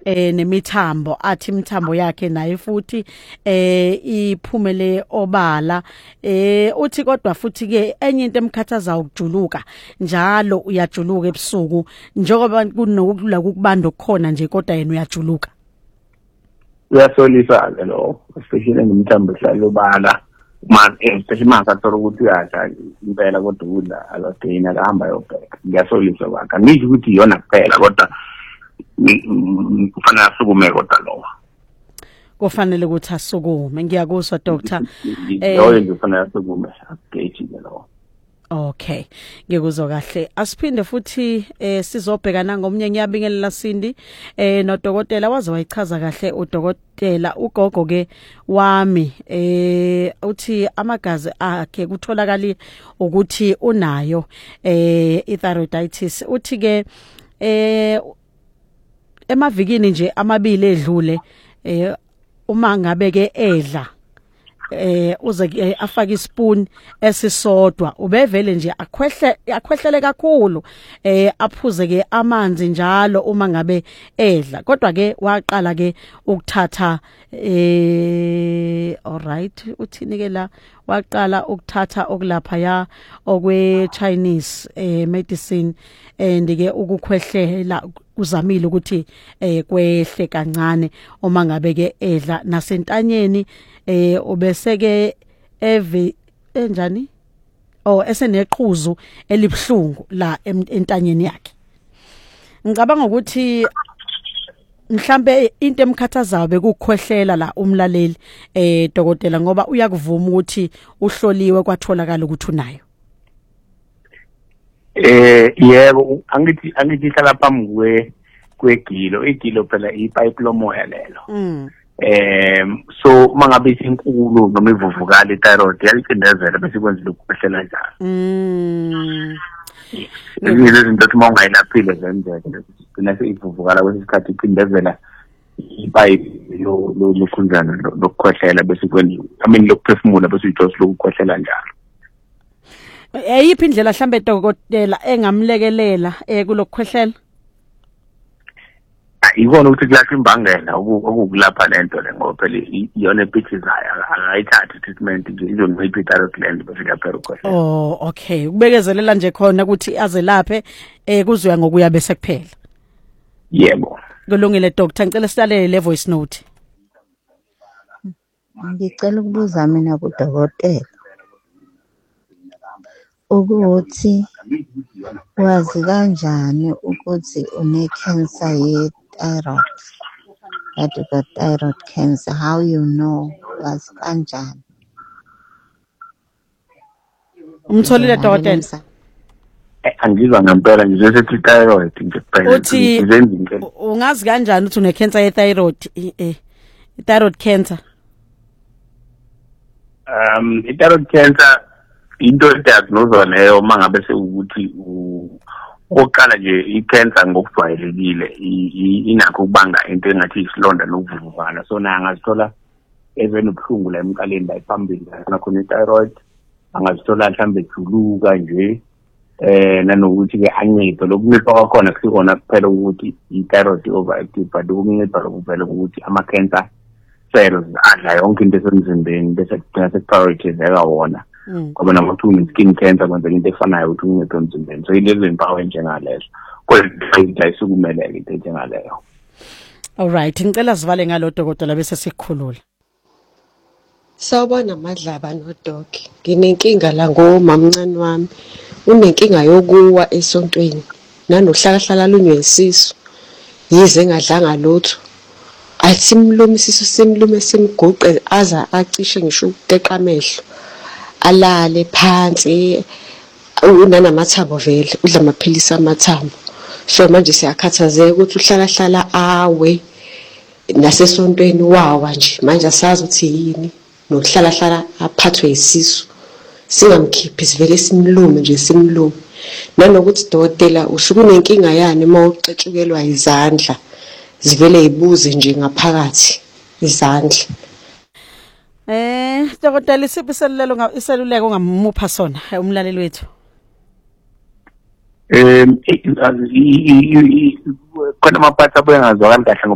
nemithambo athi imithambo yakhe naye futhi iphumele obala uthi kodwa futhi ke enye into emkhathaza ukujuluka njalo uyajuluka ebusuku njengoba kunokulula ukubanda okukhona nje kodwa yena uyajuluka. Uyasolisa ke lo especially ngemithambo ehlala obala especially makathola ukuthi uyadla impela kodwa udla alodina kahamba yobheka. Ngiyasolisa bakhe ngisho ukuthi iyona kuphela kodwa kufanele asukume kodwa lo kufanele ukuthi asukume. Ngiyakuzwa doctor loyo nje kufanele asukume update lo. Okay, ngikuzwa kahle. Asiphinde futhi sizobhekana ngomnye ngiyabingelela Sindi nodokotela waze wayichaza kahle udokotela ugogo ke wami uthi amagazi akhe kutholakala ukuthi unayo ithyroiditis. Uthi ke emavikini nje amabili edlule uma ngabe ke edla uze afake ispoon esisodwa ubevele nje akhwehlele kakhulu aphuze ke amanzi njalo uma ngabe edla kodwa ke waqala ke ukuthatha alright uthini ke la waqala ukuthatha okulapha ya okwe Chinese medicine ndike ukukhwehlela kuzamile ukuthi kwehle kancane uma ngabe ke edla nasentanyeni ubeseke enjani eseneqhuzu elibhlungu la entanyeni yakhe. Ngicabanga ukuthi mhlambe into emkhathazayo bekukhwehlela la umlaleli dokotela ngoba uyakuvuma ukuthi uhloliwe kwatholakala ukuthi unayo. Yebo angithi hlala phambi kwegilo igilo phela ipipe lomoya lelo. So mangabe isinkulu noma ivuvukala ithyroid yayicindezela bese kwenza ukukhwehlela njalo. Izinto ethi mawungayilaphile zenzeke bese ivuvukala kwesikhathi icindezela ipipe lokhunjana lokukhwehlela bese kwenza lokuphefumula bese uyijosi lokukhwehlela njalo. Eyiphi indlela mhlambe dokotela engamlekelela kulokukhwehlela? Ikona ukuthi kulapha imbangela okukulapha lento le ngoba phela iyona ephithizayo akayithathi treatment nje izoniphi ithyroid gland bese kuyaphela ukhohlela. Oh okay ukubekezelela nje khona ukuthi azelaphe kuzoya ngokuya bese kuphela. Yebo. Kulungile doctor ngicela silalele le voice note. Ngicela ukubuza mina kudokotela ukuthi wazi kanjani ukuthi une cancer ye thyroid? That you got thyroid cancer, how you know? Wazi kanjani? Umtholile dokotela. Angizwa ngempela ngizosethi thyroid nje kuphela. Uthi ungazi kanjani ukuthi une cancer ye thyroid? Thyroid cancer. I-thyroid cancer into diagnose leyo mangabe sekuthi oqala nje i-cancer ngokujwayelekile inakho ukubanga into engathi isilonda lokuvuvukala so na angazithola ezenobhlungu la emqaleni la ephambili nakhona i-thyroid angazithola mhlambe ejuluka nje nanokuthi ke anciphe lokuncipha kwakhona kusikona kuphela ukuthi i-thyroid overactive but ukuncipha lokuvela ukuthi ama-cancer cells adla yonke into esemzimbeni bese kugcina sekuprioritizeka wona ngoba namathumbu skin cancer kwenza into efanayo ukuthi unciphe emzimbeni so ilezi impawu enjengalezo kodwa isukumeleke into enjengaleyo. Alright ngicela sivale ngalo dokotela bese sikhulula. Sawubona Madlaba noDoki. Nginenkinga la ngomamncane wami. Unenkinga yokuwa esontweni. Nanohlala lunywe isisu. Yize engadlanga lutho. Asimlumi isisu simlume simgoqe aza acishe ngisho ukuqeqa amehlo. Alale phansi unanamathambo vele udla amaphilisi amathambo. So manje siyakhathazeka ukuthi uhlala awe nasesontweni wawa nje manje asazi ukuthi yini. Nokuhlala aphathwe isisu singamkhiphi sivele simlume nje simlume nanokuthi dokotela usukunenkinga yani mawuxetshukelwa izandla zivele ibuze nje ngaphakathi izandla. Dokotela isiphi iseluleko ongamupha sona umlaleli wethu? Khona amaphathi abengazwakali kahle